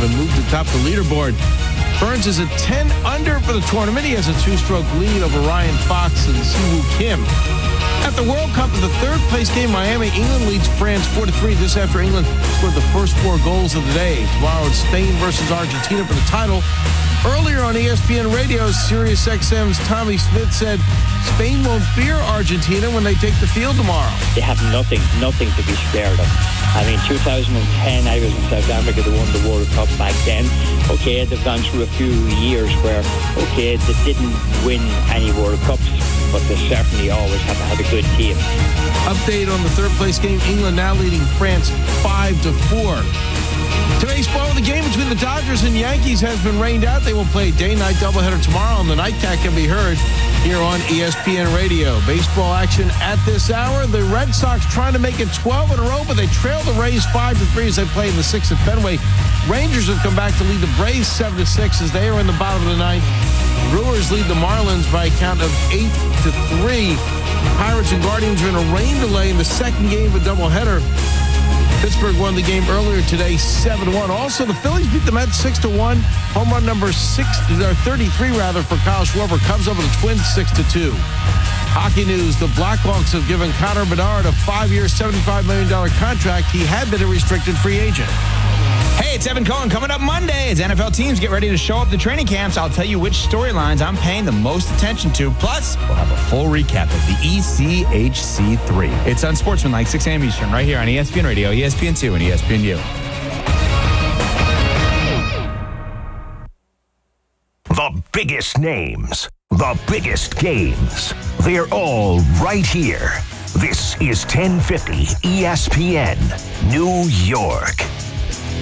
and moved atop the leaderboard. Burns is a 10 under for the tournament. He has a 2-stroke lead over Ryan Fox and Siwoo Kim. At the World Cup, in the third-place game, Miami, England leads France 4-3. This after England scored the first 4 goals of the day. Tomorrow, it's Spain versus Argentina for the title. Earlier on ESPN Radio, SiriusXM's Tommy Smith said Spain won't fear Argentina when they take the field tomorrow. They have nothing to be scared of. I mean, 2010, I was in South Africa. They won the World Cup back then. Okay, they've gone through a few years where, okay, they didn't win any World Cups, but they certainly always have had a good team. Update on the third-place game. England now leading France 5-4. Today's ball, the game between the Dodgers and Yankees has been rained out. They will play a day-night doubleheader tomorrow, and the nightcap can be heard here on ESPN Radio. Baseball action at this hour. The Red Sox trying to make it 12 in a row, but they trail the Rays 5-3 as they play in the 6th at Fenway. Rangers have come back to lead the Braves 7-6 as they are in the bottom of the ninth. Brewers lead the Marlins by a count of 8-3. Pirates and Guardians are in a rain delay in the second game of a doubleheader. Pittsburgh won the game earlier today, 7-1. Also, the Phillies beat the Mets 6-1. Home run number 33 for Kyle Schwarber. Cubs over the Twins 6-2. Hockey news: the Blackhawks have given Connor Bedard a 5-year, $75 million contract. He had been a restricted free agent. Hey, it's Evan Cohen. Coming up Monday as NFL teams get ready to show up to training camps, I'll tell you which storylines I'm paying the most attention to. Plus, we'll have a full recap of the ECHC3. It's Unsportsmanlike, 6 a.m. Eastern, right here on ESPN Radio, ESPN2, and ESPNU. The biggest names, the biggest games. They're all right here. This is 1050 ESPN, New York.